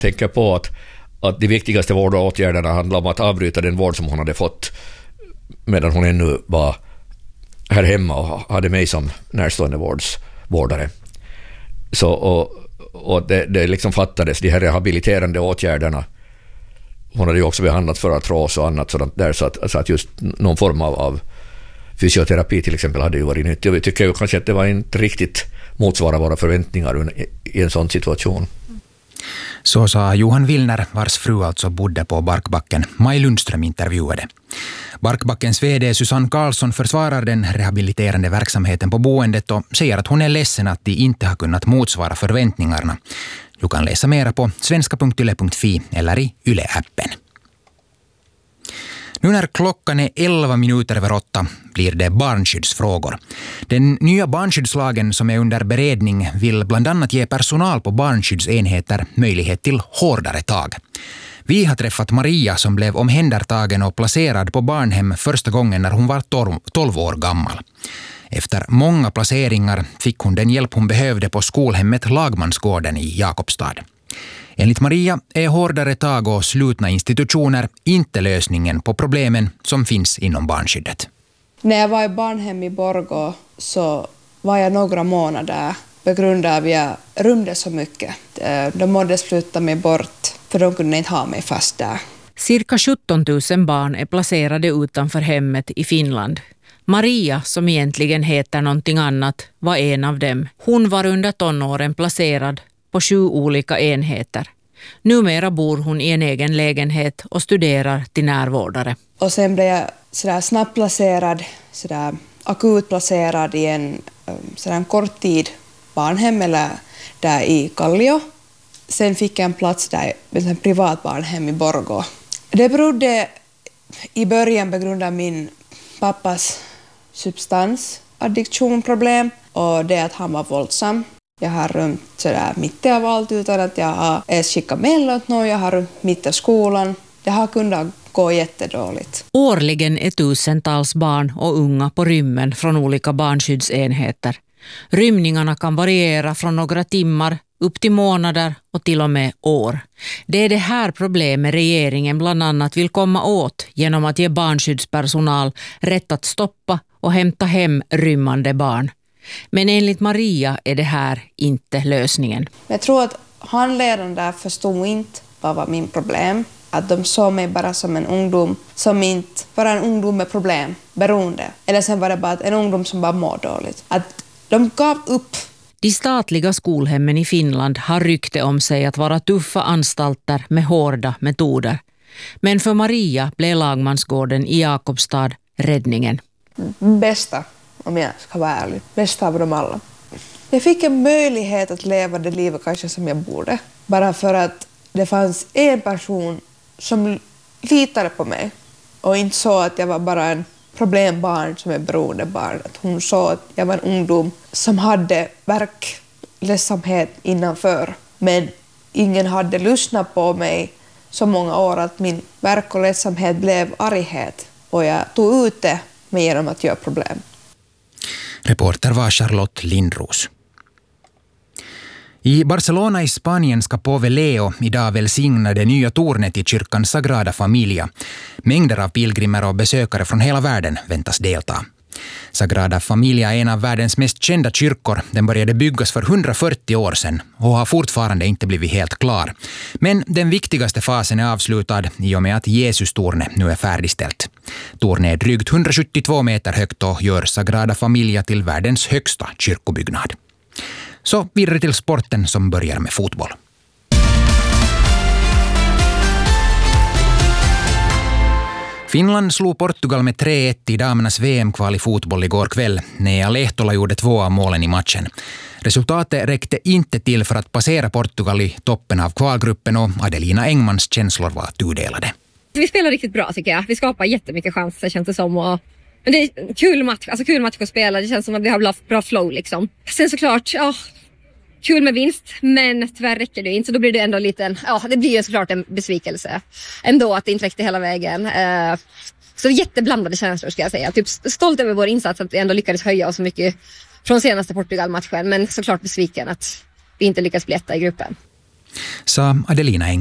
tänker på att de viktigaste vårdåtgärderna handlar om att avbryta den vård som hon hade fått medan hon ännu var här hemma och hade mig som närstående vårdare. Så, och det liksom fattades, de här rehabiliterande åtgärderna. Hon hade ju också behandlat för artros och annat sådant där, så att just någon form av fysioterapi till exempel hade ju varit nyttigt. Och vi tycker ju kanske att det var inte riktigt motsvara våra förväntningar i en sån situation. Så sa Johan Willner, vars fru alltså bodde på Barkbacken. Maj Lundström intervjuade. Barkbackens vd Susanne Karlsson försvarar den rehabiliterande verksamheten på boendet och säger att hon är ledsen att de inte har kunnat motsvara förväntningarna. Du kan läsa mera på svenska.yle.fi eller i Yle-appen. Nu när klockan är 11 minuter över 8 blir det barnskyddsfrågor. Den nya barnskyddslagen som är under beredning vill bland annat ge personal på barnskyddsenheter möjlighet till hårdare tag. Vi har träffat Maria som blev omhändertagen och placerad på barnhem första gången när hon var 12 år gammal. Efter många placeringar fick hon den hjälp hon behövde på skolhemmet Lagmansgården i Jakobstad. Enligt Maria är hårdare tag och slutna institutioner inte lösningen på problemen som finns inom barnskyddet. När jag var i barnhem i Borgå så var jag några månader på grund av att jag rymde så mycket. De mådde sluta mig bort för de kunde inte ha mig fast där. Cirka 17 000 barn är placerade utanför hemmet i Finland. Maria, som egentligen heter någonting annat, var en av dem. Hon var under tonåren placerad på 7 olika enheter. Numera bor hon i en egen lägenhet och studerar till närvårdare. Och sen blev jag sådär snabbt placerad, sådär akut placerad i en kort tid barnhem eller där i Kallio. Sen fick jag en plats där med en privat barnhem i Borgå. Det berodde i början på grund av min pappas substansaddiktionproblem och det att han var våldsam. Jag har rymt sådär mitt av allt utan att jag har ens skickat mejl åt någon. Jag har rymt mitt av skolan. Det har kunnat gå jättedåligt. Årligen är tusentals barn och unga på rymmen från olika barnskyddsenheter. Rymningarna kan variera från några timmar upp till månader och till och med år. Det är det här problemet regeringen bland annat vill komma åt genom att ge barnskyddspersonal rätt att stoppa och hämta hem rymmande barn. Men enligt Maria är det här inte lösningen. Jag tror att handledaren där förstod inte vad var min problem. Att de såg mig bara som en ungdom som inte var en ungdom med problem, beroende. Eller sen var det bara en ungdom som bara mår dåligt. Att de gav upp. De statliga skolhemmen i Finland har rykte om sig att vara tuffa anstalter med hårda metoder. Men för Maria blev Lagmansgården i Jakobstad räddningen. Bästa, om jag ska vara ärlig. Bästa av dem alla. Jag fick en möjlighet att leva det livet kanske som jag borde. Bara för att det fanns en person som litade på mig. Och inte så att jag var bara en problembarn som är beroendebarn. Att hon såg att jag var en ungdom som hade ledsamhet innanför. Men ingen hade lyssnat på mig så många år att min verk och ledsamhet blev arghet. Och jag tog ut det med genom att göra problem. Reporter var Charlotte Lindros. I Barcelona i Spanien ska påve Leo idag välsigna det nya tornet i kyrkan Sagrada Familia. Mängder av pilgrimer och besökare från hela världen väntas delta. Sagrada Familia är en av världens mest kända kyrkor. Den började byggas för 140 år sedan och har fortfarande inte blivit helt klar. Men den viktigaste fasen är avslutad i och med att Jesus-tornet nu är färdigställt. Tornet är drygt 172 meter högt och gör Sagrada Familia till världens högsta kyrkobyggnad. Så vidare till sporten som börjar med fotboll. Finland slog Portugal med 3-1 i damernas VM-kval i fotboll igår kväll. Nea Lehtola gjorde 2 av målen i matchen. Resultatet räckte inte till för att passera Portugal i toppen av kvalgruppen och Adelina Engmans känslor var tudelade. Vi spelar riktigt bra tycker jag. Vi skapar jättemycket chanser känns det som. Men det är en kul match att spela. Det känns som att vi har bra flow liksom. Sen såklart, kul med vinst, men tyvärr räcker det inte. Så då blir det ändå det blir ju såklart en besvikelse ändå att det inte räckte hela vägen. Så jätteblandade känslor ska jag säga. Typ stolt över vår insats att vi ändå lyckades höja oss så mycket från senaste Portugal-matchen. Men såklart besviken att vi inte lyckas bli etta i gruppen. sa Adelina Eng.